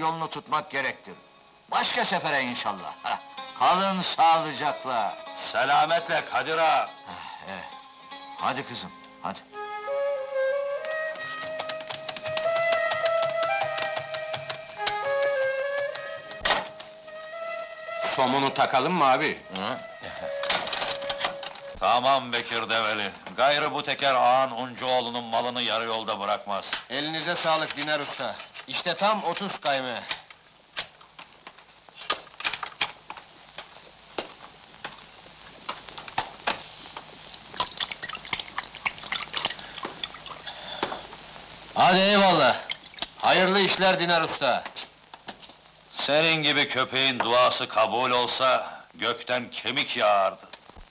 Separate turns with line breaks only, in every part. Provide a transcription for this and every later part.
yolunu tutmak gerektir. Başka sefere inşallah. Hah, kalın sağlıcakla.
Selametle Kadir ağa!
Hadi kızım, hadi.
Somunu takalım mı abi?
Tamam Bekir Develi, gayrı bu teker ağan Uncuoğlu'nun malını yarı yolda bırakmaz.
Elinize sağlık Dinar Usta. İşte tam 30 kayme. Hadi eyvallah. Hayırlı işler Dinar Usta.
Senin gibi köpeğin duası kabul olsa, gökten kemik yağardı.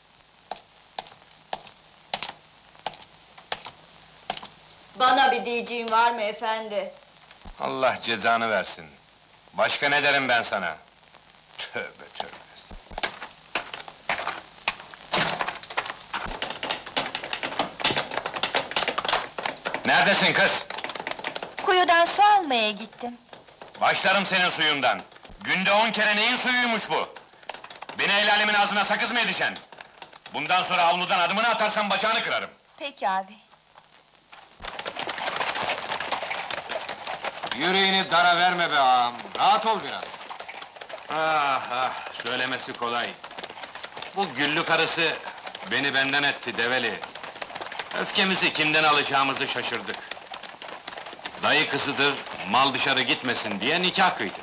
Bana bir diyeceğin var mı efendi?
Allah cezanı versin. Başka ne derim ben sana? Tövbe tövbe. Neredesin kız?
Kuyudan su almaya gittim.
Başlarım senin suyundan! Günde 10 kere neyin suyuymuş bu? Beni el alemin ağzına sakız mı edeceksin? Bundan sonra avludan adımını atarsan bacağını kırarım!
Peki abi.
Yüreğini dara verme be ağam, rahat ol biraz! Ah ah, söylemesi kolay! Bu güllü karısı beni benden etti Develi! Öfkemizi kimden alacağımızı şaşırdık! Dayı kızıdır, mal dışarı gitmesin diye nikah kıydı!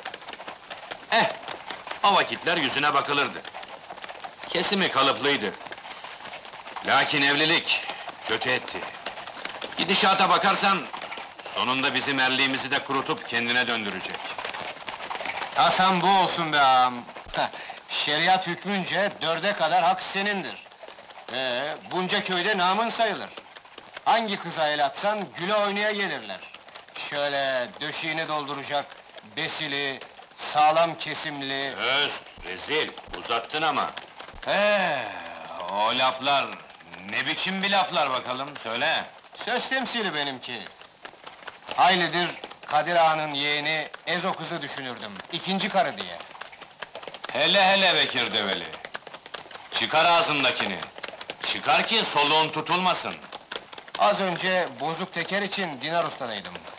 O vakitler yüzüne bakılırdı! Kesimi kalıplıydı! Lakin evlilik kötü etti! Gidişata bakarsan, sonunda bizim erliğimizi de kurutup kendine döndürecek! Hasan bu olsun be ağam! Şeriat hükmünce 4'e kadar hak senindir! Bunca köyde namın sayılır! Hangi kıza el atsan, güle oynaya gelirler! Şöyle döşeğini dolduracak, besili, sağlam kesimli...
Öst, rezil, uzattın ama!
O laflar, ne biçim bir laflar bakalım, söyle! Söz temsili benimki! Haylidir, Kadir Ağa'nın yeğeni, Ezo kızı düşünürdüm, ikinci karı diye! Hele hele Bekir Develi! Çıkar ağzındakini! Çıkar ki soluğun tutulmasın! Az önce bozuk teker için Dinar Usta'daydım.